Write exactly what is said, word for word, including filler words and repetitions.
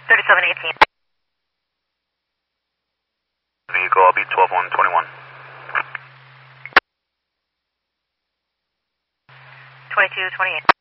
thirty-seven eighteen. Vehicle, I'll be twelve one twenty-one. twenty-two twenty-eight.